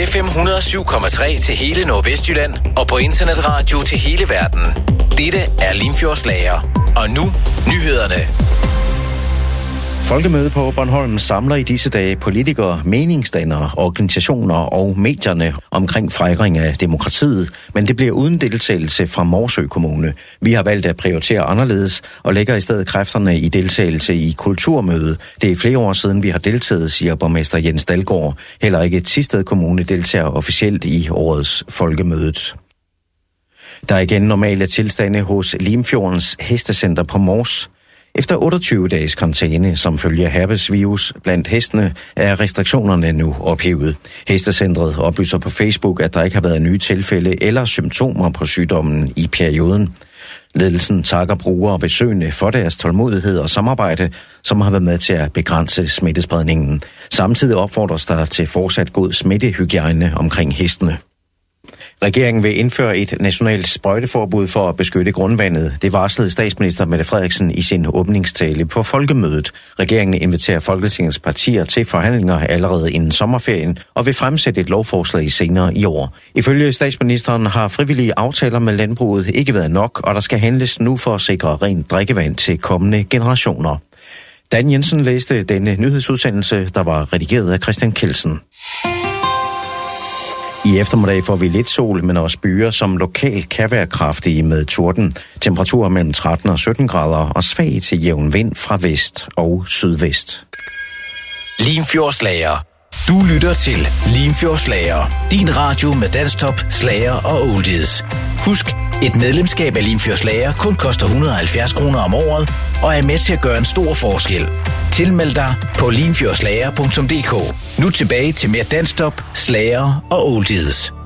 FM 107,3 til hele Nordvestjylland og på internetradio til hele verden. Dette er Limfjordslager. Og nu nyhederne. Folkemødet på Bornholm samler i disse dage politikere, meningsdannere, organisationer og medierne omkring fejring af demokratiet, men det bliver uden deltagelse fra Morsø Kommune. Vi har valgt at prioritere anderledes og lægger i stedet kræfterne i deltagelse i kulturmødet. Det er flere år siden, vi har deltaget, siger borgmester Jens Dalgaard. Heller ikke Thisted Kommune deltager officielt i årets Folkemødet. Der er igen normale tilstande hos Limfjordens Hestecenter på Mors. Efter 28 dages karantæne som følge herpesvirus blandt hestene, er restriktionerne nu ophævet. Hestecentret oplyser på Facebook, at der ikke har været nye tilfælde eller symptomer på sygdommen i perioden. Ledelsen takker brugere og besøgende for deres tålmodighed og samarbejde, som har været med til at begrænse smittespredningen. Samtidig opfordres der til fortsat god smittehygiejne omkring hestene. Regeringen vil indføre et nationalt sprøjteforbud for at beskytte grundvandet. Det varslede statsminister Mette Frederiksen i sin åbningstale på Folkemødet. Regeringen inviterer Folketingets partier til forhandlinger allerede inden sommerferien og vil fremsætte et lovforslag senere i år. Ifølge statsministeren har frivillige aftaler med landbruget ikke været nok, og der skal handles nu for at sikre rent drikkevand til kommende generationer. Dan Jensen læste denne nyhedsudsendelse, der var redigeret af Christian Kelsen. I eftermiddag får vi lidt sol, men også byer, som lokalt kan være kraftige med torden. Temperaturer mellem 13 og 17 grader og svag til jævn vind fra vest og sydvest. Limfjordslager. Du lytter til Limfjordslager. Din radio med danstop, slager og oldies. Husk, et medlemskab af Limfjordslager kun koster 170 kroner om året og er med til at gøre en stor forskel. Tilmeld dig på limfjordslager.dk. Nu tilbage til mere danstop, slager og oldies.